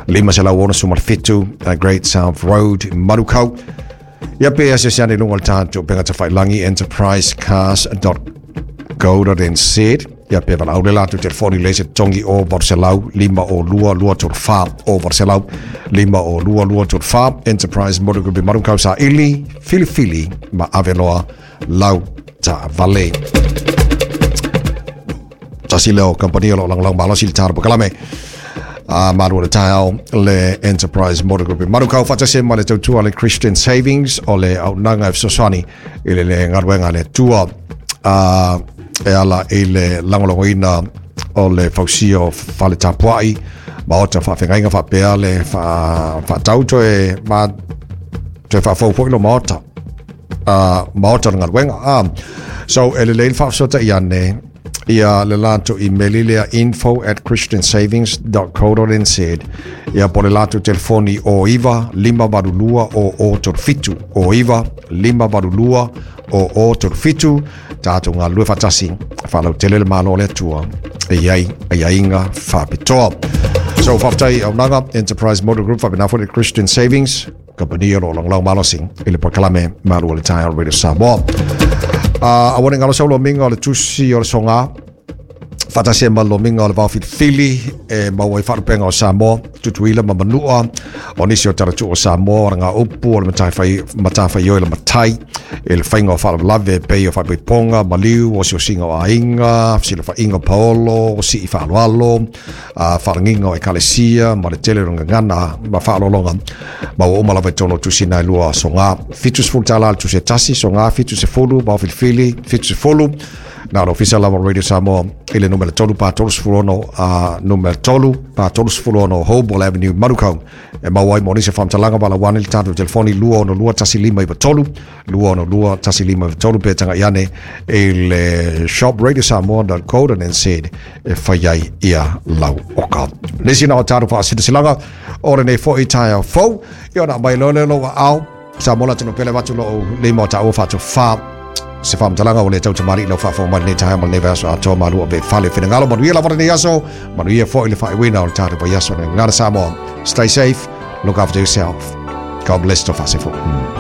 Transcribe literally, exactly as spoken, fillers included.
lima se lau ona sumar fitu uh, Great South Road in Manukau. Ia pe ase siane lungal tātou penga ta whailangi enterprise cars dot co dot n z. Ia pe wala aure lātou telefoni lese tongi o Vorselau, lima o lua lua tur wha o Vorselau, lima o lua lua tur wha, Enterprise Motor Group Marukau sa ili, fili fili, ma aveloa, lau ta vale. Tasi leo kampania lo lang lang bala sil tar pakalame. Uh, Maru le tau le Enterprise Motor Group Marukau fatase ma le tautua le Christian Savings o le au nanga Sosani ile le ngarwenga le tua uh, e ala e le langolongoina o le fausio fale tapuai ma ota fa whengainga fa pea le fa, fa tauto e ma te fa faufoilo ma ota uh, ma ota ngarwenga ah. So e le leil fa sota i ane ia le lato i melilea info at christian savings dot co dot n z ia po le lato telefoni o iva lima barulua o o torfitu o iva lima barulua o o torfitu tātou ngā lue fatasi whalau tele le malo le tua e iai e iainga whapitoa. So whaftai au nanga Enterprise Motor Group whapinafo le Christian Savings kampania lo lang lang malo sing ili pakalame malu le tai radio Samoa. Uh, a wone ngalo saulo minga o le tusi o le songa fatase ma lo minga o le vawhit fili e mawai wharupenga o Samoa tutuila ma manua o nisi o taratu o Samoa ngā upu o le matawhai o le matai e le whainga o whalau lave pei o whaipoi ponga maliu o si o singa o ainga si le whainga paolo o si i whaaloalo uh, wharanginga o e kalesia ma le tele runga ngana ma whaalolonga ma o omala vai tono tusi nai lua songa fitus fultala tusi e tasi songa fitus e fulu vawhit fili fitus e fulu na no official level radio Samoa ile numero tolu pa tolu sfurono a uh, numero tolu pa tolu sfurono Hobble Avenue Marukau e mawai monise fam talanga bala one il tatu telefoni lua no lua tasi lima iba tolu lua no lua tasi lima iba tolu pe tanga iane ile shop radio samoa dot co dot n z e whaiai ia lau oka nesi na o tatu pa asita silanga ore nei fo i taia fo i ona mai lole loa au Samoa tino pele watu lo lima o ta o fatu fa se fam talanga o le tau tamari lo fa fo mai nei taia mal neva so ato malu be fale fina ngalo manu ia lavara nei aso manu ia fo ile fa wina o tatu pa yaso ngana Samoa. Stay safe, look after yourself. God bless to us.